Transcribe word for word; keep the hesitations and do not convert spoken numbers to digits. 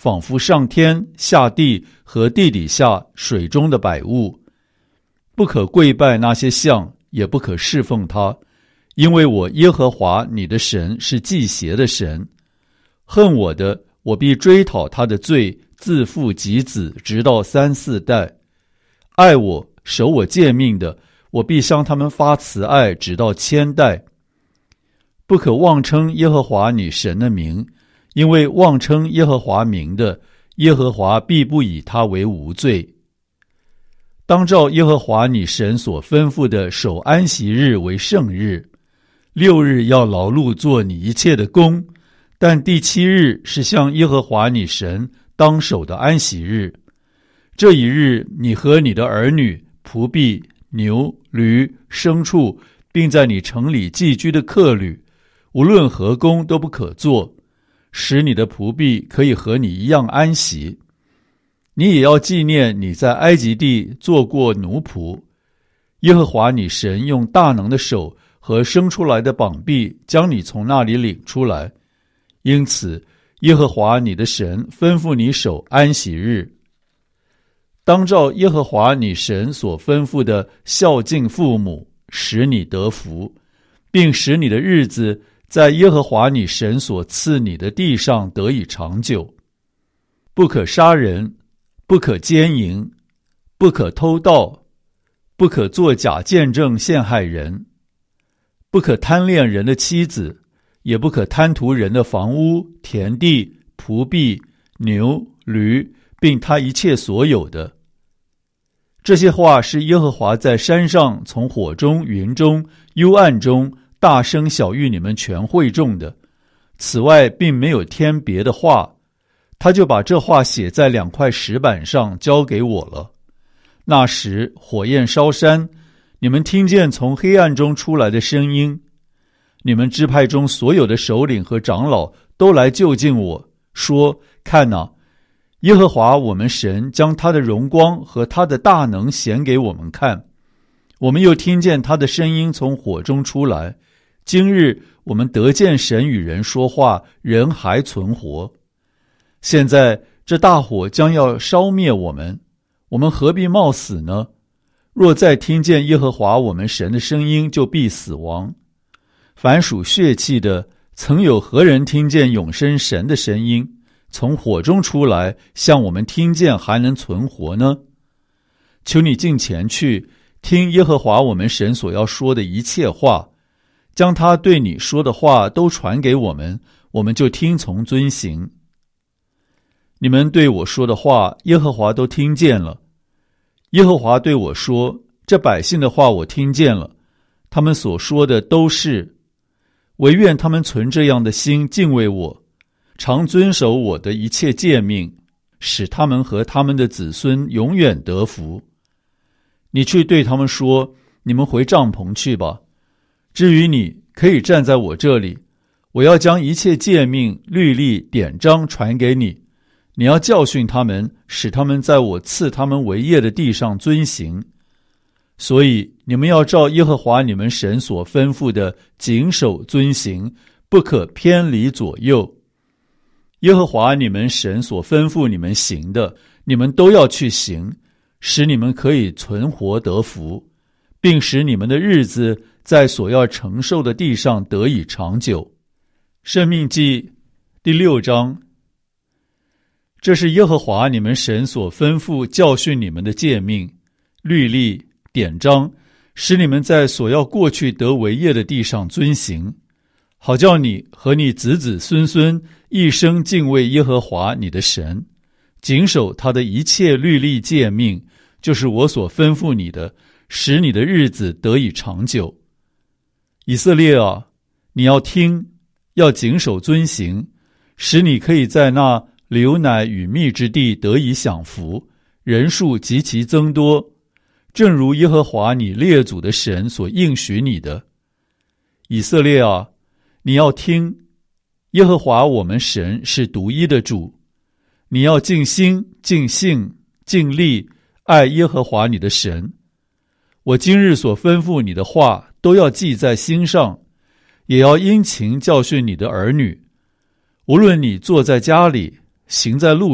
仿佛上天下地和地底下水中的百物。不可跪拜那些像，也不可侍奉他，因为我耶和华你的神是忌邪的神。恨我的，我必追讨他的罪，自父及子，直到三四代；爱我守我诫命的，我必向他们发慈爱，直到千代。不可妄称耶和华你神的名，因为妄称耶和华名的，耶和华必不以他为无罪。当照耶和华你神所吩咐的，守安息日为圣日。六日要劳碌做你一切的工，但第七日是向耶和华你神当守的安息日。这一日，你和你的儿女、仆婢、牛、驴、牲畜，并在你城里寄居的客旅，无论何工都不可做，使你的仆婢可以和你一样安息。你也要纪念你在埃及地做过奴仆，耶和华你神用大能的手和生出来的膀臂将你从那里领出来。因此，耶和华你的神吩咐你守安息日。当照耶和华你神所吩咐的孝敬父母，使你得福，并使你的日子在耶和华你神所赐你的地上得以长久。不可杀人，不可奸淫，不可偷盗，不可作假见证陷害人，不可贪恋人的妻子，也不可贪图人的房屋、田地、仆婢、牛、驴，并他一切所有的。这些话是耶和华在山上从火中、云中、幽暗中大声晓谕你们全会众的。此外并没有添别的话，他就把这话写在两块石板上交给我了。那时火焰烧山，你们听见从黑暗中出来的声音。你们支派中所有的首领和长老都来就近我，说：看哪，耶和华我们神将他的荣光和他的大能显给我们看。我们又听见他的声音从火中出来。今日我们得见神与人说话，人还存活。现在这大火将要烧灭我们，我们何必冒死呢？若再听见耶和华我们神的声音，就必死亡。凡属血气的，曾有何人听见永生神的声音，从火中出来，像我们听见还能存活呢？求你近前去，听耶和华我们神所要说的一切话，将他对你说的话都传给我们，我们就听从遵行。你们对我说的话，耶和华都听见了。耶和华对我说：这百姓的话我听见了，他们所说的都是。惟愿他们存这样的心，敬畏我，常遵守我的一切诫命，使他们和他们的子孙永远得福。你去对他们说：你们回帐篷去吧。至于你，可以站在我这里，我要将一切诫命、律例、典章传给你。你要教训他们，使他们在我赐他们为业的地上遵行。所以你们要照耶和华你们神所吩咐的谨守遵行，不可偏离左右。耶和华你们神所吩咐你们行的，你们都要去行，使你们可以存活得福，并使你们的日子在所要承受的地上得以长久。申命记第六章。这是耶和华你们神所吩咐教训你们的诫命、律例、典章，使你们在所要过去得为业的地上遵行，好叫你和你子子孙孙一生敬畏耶和华你的神，谨守他的一切律例诫命，就是我所吩咐你的，使你的日子得以长久。以色列啊，你要听，要谨守遵行，使你可以在那流奶与蜜之地得以享福，人数极其增多，正如耶和华你列祖的神所应许你的。以色列啊，你要听，耶和华我们神是独一的主，你要尽心、尽性、尽力爱耶和华你的神。我今日所吩咐你的话都要记在心上，也要殷勤教训你的儿女。无论你坐在家里，行在路